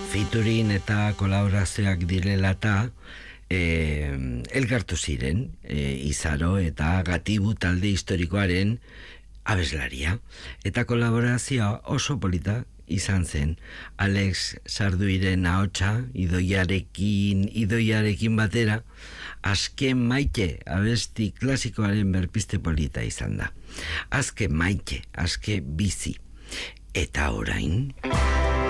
featuring eta kolaborazioak direla eta elkartu ziren Izaro eta Gatibu talde historikoaren abeslaria. Eta kolaborazioa oso polita izan zen. Alex Sarduiren ahotsa idoiarekin batera, Azken Maite abesti klasikoaren berpiste polita izan da. Azken Maite, azken bizi. Eta orain...